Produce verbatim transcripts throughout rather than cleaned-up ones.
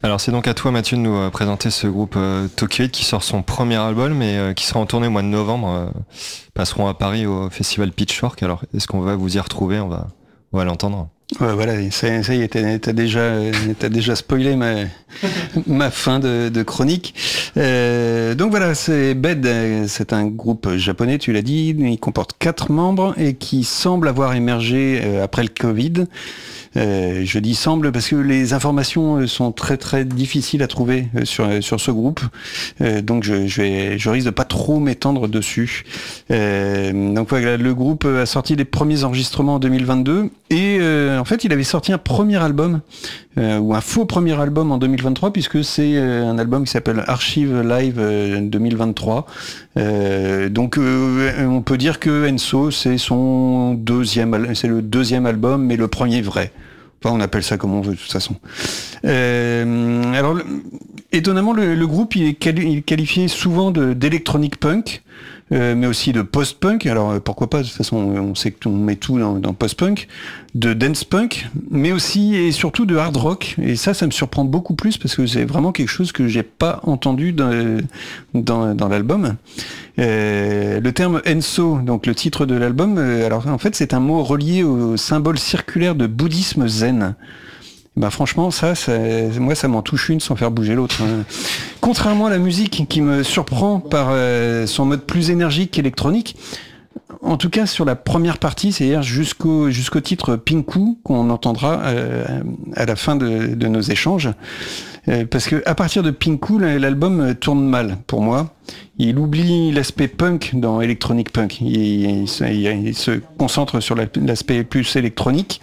Alors c'est donc à toi Mathieu de nous euh, présenter ce groupe euh, Tokyo qui sort son premier album mais euh, qui sera en tournée au mois de novembre. Euh, passeront à Paris au festival Pitchfork. Alors est-ce qu'on va vous y retrouver? On va, on va l'entendre. Ouais, voilà, ça, ça y est, t'as, t'as déjà, t'as déjà spoilé ma, ma fin de, de chronique. Euh, donc voilà, c'est Bed, c'est un groupe japonais, tu l'as dit, il comporte quatre membres et qui semble avoir émergé euh, après le Covid. Euh, je dis semble parce que les informations sont très très difficiles à trouver sur sur ce groupe, euh, donc je, je vais je risque de pas trop m'étendre dessus. Euh, donc voilà, le groupe a sorti les premiers enregistrements en deux mille vingt-deux et euh, en fait il avait sorti un premier album euh, ou un faux premier album en deux mille vingt-trois puisque c'est euh, un album qui s'appelle Archive Live euh, deux mille vingt-trois. Euh, donc euh, on peut dire que Enso c'est son deuxième c'est le deuxième album mais le premier vrai. Enfin, on appelle ça comme on veut de toute façon. Euh, alors étonnamment le, le groupe il est, quali- il est qualifié souvent de, d'électronique punk. Euh, mais aussi de post-punk, alors pourquoi pas, de toute façon on sait qu'on met tout dans, dans post-punk, de dance-punk, mais aussi et surtout de hard rock, et ça ça me surprend beaucoup plus parce que c'est vraiment quelque chose que j'ai pas entendu dans, dans, dans l'album. Euh, le terme Enso, donc le titre de l'album, euh, alors en fait c'est un mot relié au symbole circulaire de bouddhisme zen. Bah franchement ça, ça moi ça m'en touche une sans faire bouger l'autre hein. Contrairement à la musique qui me surprend par euh, son mode plus énergique qu'électronique, en tout cas sur la première partie, c'est-à-dire jusqu'au jusqu'au titre Pinku qu'on entendra euh, à la fin de, de nos échanges, euh, parce que à partir de Pinku l'album tourne mal pour moi. Il oublie l'aspect punk dans Electronic Punk, il, il, il, il se concentre sur la, l'aspect plus électronique.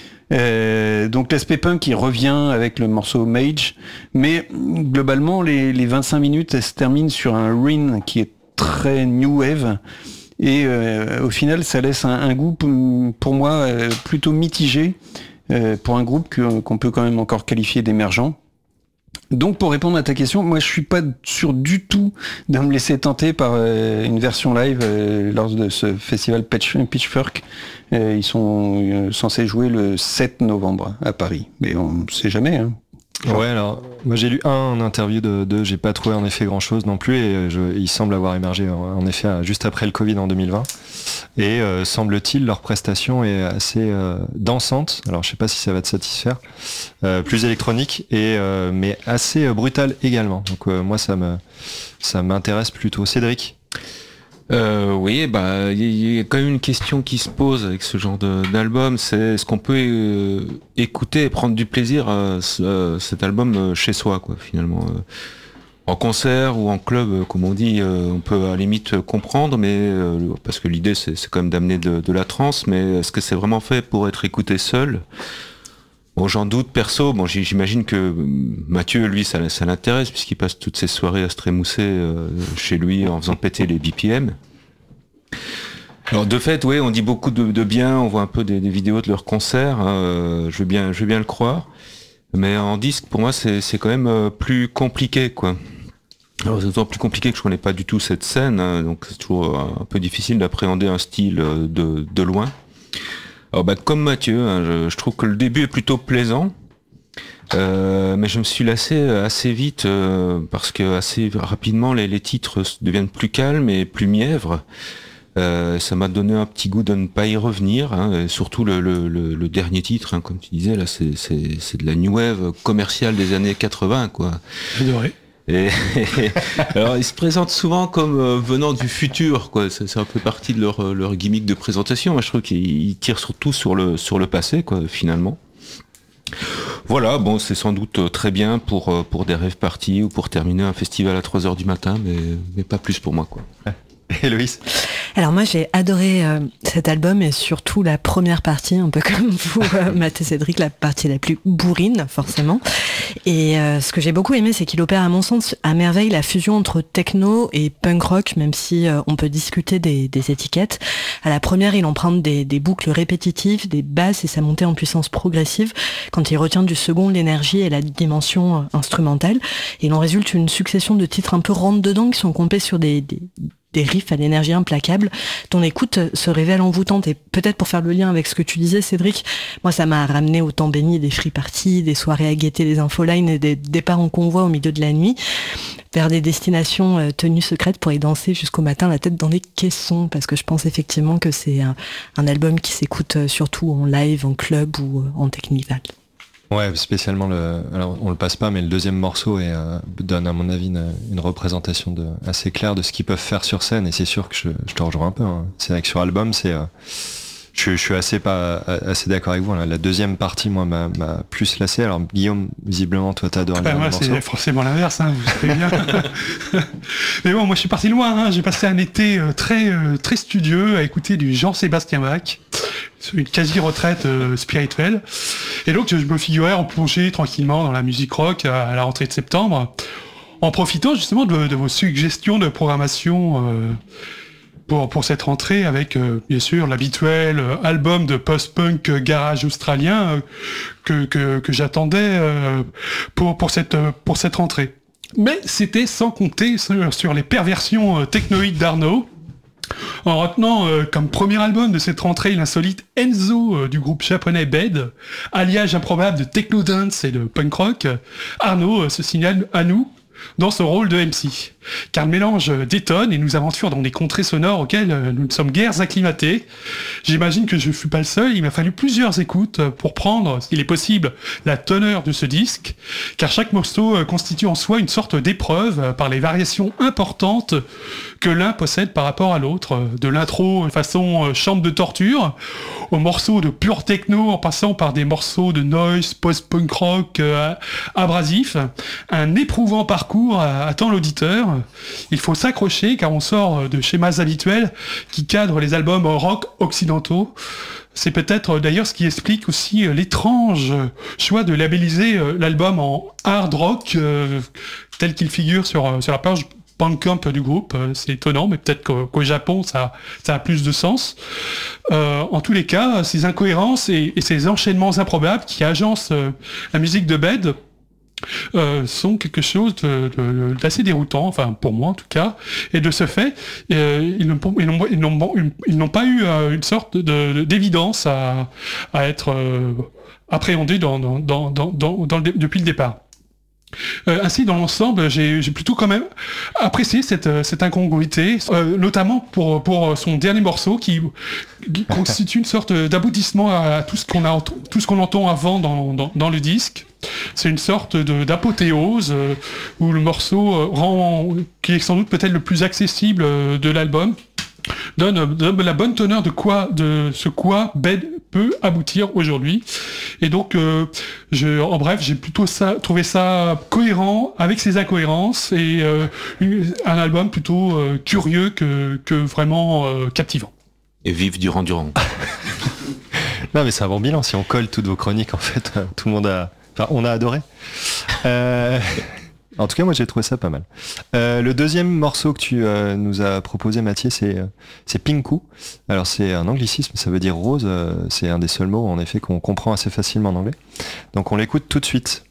Euh, donc l'aspect punk il revient avec le morceau Mage, mais globalement les, les vingt-cinq minutes elles se terminent sur un Rin qui est très new wave et euh, au final ça laisse un, un goût pour moi euh, plutôt mitigé euh, pour un groupe que, qu'on peut quand même encore qualifier d'émergent. Donc pour répondre à ta question, moi je suis pas sûr du tout de me laisser tenter par euh, une version live euh, lors de ce festival Pitch, Pitchfork. Euh, ils sont euh, censés jouer le sept novembre à Paris, mais on ne sait jamais. Hein. Ouais, alors moi j'ai lu un interview de deux, j'ai pas trouvé en effet grand chose non plus et je, il semble avoir émergé en, en effet juste après le Covid en deux mille vingt et euh, semble-t-il leur prestation est assez euh, dansante, alors je sais pas si ça va te satisfaire, euh, plus électronique et euh, mais assez euh, brutale également, donc euh, moi ça me ça m'intéresse plutôt. Cédric? Euh, oui, bah il y, y a quand même une question qui se pose avec ce genre de, d'album, c'est est-ce qu'on peut euh, écouter et prendre du plaisir à, à cet album euh, chez soi, quoi, finalement. Euh, en concert ou en club, euh, comme on dit, euh, on peut à la limite comprendre, mais euh, parce que l'idée c'est, c'est quand même d'amener de, de la trance, mais est-ce que c'est vraiment fait pour être écouté seul? Bon, j'en doute perso. Bon, j'imagine que Mathieu, lui, ça, ça l'intéresse puisqu'il passe toutes ses soirées à se trémousser euh, chez lui en faisant péter les B P M. Alors de fait, oui, on dit beaucoup de, de bien. On voit un peu des, des vidéos de leurs concerts. Hein, je veux bien, je veux bien le croire. Mais en disque, pour moi, c'est, c'est quand même euh, plus compliqué, quoi. Alors c'est d'autant plus compliqué que je connais pas du tout cette scène, hein, donc c'est toujours un peu difficile d'appréhender un style de, de loin. Alors bah, comme Mathieu, hein, je, je trouve que le début est plutôt plaisant, euh, mais je me suis lassé assez vite euh, parce que assez rapidement les, les titres deviennent plus calmes et plus mièvres. Euh, ça m'a donné un petit goût de ne pas y revenir, hein, et surtout le, le, le, le dernier titre, hein, comme tu disais, là c'est, c'est, c'est de la new wave commerciale des années quatre-vingts, quoi. J'adorais. Et, et alors ils se présentent souvent comme euh, venant du futur, quoi. C'est, c'est un peu partie de leur, leur gimmick de présentation. Moi, je trouve qu'ils tirent surtout sur le sur le passé, quoi, finalement. Voilà, bon, c'est sans doute très bien pour pour des rêves parties ou pour terminer un festival à trois heures du matin, mais mais pas plus pour moi, quoi. Héloïse? Alors moi j'ai adoré euh, cet album et surtout la première partie, un peu comme vous, euh, Matt et Cédric, la partie la plus bourrine forcément. Et euh, ce que j'ai beaucoup aimé, c'est qu'il opère à mon sens à merveille la fusion entre techno et punk rock, même si euh, on peut discuter des, des étiquettes. À la première, il emprunte des, des boucles répétitives, des basses et sa montée en puissance progressive. Quand il retient du second l'énergie et la dimension euh, instrumentale, et il en résulte une succession de titres un peu rentre-dedans qui sont compés sur des, des des riffs à l'énergie implacable. Ton écoute se révèle envoûtante. Et peut-être pour faire le lien avec ce que tu disais, Cédric, moi ça m'a ramené au temps béni des free parties, des soirées à guetter les infolines et des départs en convoi au milieu de la nuit, vers des destinations euh, tenues secrètes pour y danser jusqu'au matin la tête dans les caissons, parce que je pense effectivement que c'est un, un album qui s'écoute euh, surtout en live, en club ou euh, en technival. Ouais, spécialement le. Alors on le passe pas, mais le deuxième morceau est, euh, donne à mon avis une, une représentation de, assez claire de ce qu'ils peuvent faire sur scène, et c'est sûr que je, je te rejoins un peu. Hein. C'est vrai que sur album, c'est. Euh, je, je suis assez pas assez d'accord avec vous. Là. La deuxième partie, moi, m'a, m'a plus lassé. Alors Guillaume, visiblement, toi, t'as adoré. Ben le moi, morceau. c'est forcément l'inverse. Hein, vous savez bien. Mais bon, moi, je suis parti loin. Hein. J'ai passé un été euh, très euh, très studieux à écouter du Jean-Sébastien Bach, une quasi-retraite euh, spirituelle. Et donc, je me figurais en plongée tranquillement dans la musique rock à, à la rentrée de septembre, en profitant justement de, de vos suggestions de programmation euh, pour, pour cette rentrée, avec euh, bien sûr l'habituel euh, album de post-punk euh, garage australien euh, que, que, que j'attendais euh, pour, pour, cette, euh, pour cette rentrée. Mais c'était sans compter sur, sur les perversions euh, technoïdes d'Arnaud, en retenant euh, comme premier album de cette rentrée l'insolite Enzo euh, du groupe japonais Bed, alliage improbable de techno dance et de punk rock. Arnaud euh, se signale à nous dans ce rôle de M C. Car le mélange détonne et nous aventure dans des contrées sonores auxquelles euh, nous ne sommes guère acclimatés. J'imagine que je ne fus pas le seul, il m'a fallu plusieurs écoutes pour prendre, s'il est possible, la teneur de ce disque, car chaque morceau euh, constitue en soi une sorte d'épreuve euh, par les variations importantes que l'un possède par rapport à l'autre, de l'intro façon euh, chambre de torture, aux morceaux de pure techno en passant par des morceaux de noise, post-punk rock euh, abrasif. Un éprouvant parcours attend l'auditeur. Il faut s'accrocher car on sort de schémas habituels qui cadrent les albums rock occidentaux. C'est peut-être d'ailleurs ce qui explique aussi l'étrange choix de labelliser l'album en hard rock euh, tel qu'il figure sur, sur la page Bandcamp du groupe. C'est étonnant, mais peut-être qu'au, qu'au Japon ça, ça a plus de sens. Euh, en tous les cas, ces incohérences et, et ces enchaînements improbables qui agencent euh, la musique de Bed Euh, sont quelque chose de, de, d'assez déroutant, enfin pour moi en tout cas, et de ce fait, euh, ils, n'ont, ils, n'ont, ils, n'ont, ils n'ont pas eu euh, une sorte de, de, d'évidence à, à être euh, appréhendés dans, dans, dans, dans, dans, dans le, depuis le départ. Euh, ainsi, dans l'ensemble, j'ai, j'ai plutôt quand même apprécié cette, cette incongruité, euh, notamment pour, pour son dernier morceau qui, qui constitue une sorte d'aboutissement à tout ce qu'on a, tout ce qu'on entend avant dans, dans, dans le disque. C'est une sorte de, d'apothéose euh, où le morceau euh, rend, qui est sans doute peut-être le plus accessible euh, de l'album, donne, donne la bonne teneur de quoi, de ce quoi Bed peut aboutir aujourd'hui. Et donc, euh, je, en bref, j'ai plutôt ça, trouvé ça cohérent avec ses incohérences et euh, une, un album plutôt euh, curieux que, que vraiment euh, captivant. Et vive Durand Durand. Non, mais c'est un bon bilan. Si on colle toutes vos chroniques, en fait, tout le monde a. Enfin, on a adoré. Euh... En tout cas, moi, j'ai trouvé ça pas mal. Euh, le deuxième morceau que tu euh, nous as proposé, Mathieu, c'est, euh, c'est Pinku. Alors, c'est un anglicisme, ça veut dire rose. Euh, c'est un des seuls mots, en effet, qu'on comprend assez facilement en anglais. Donc, on l'écoute tout de suite.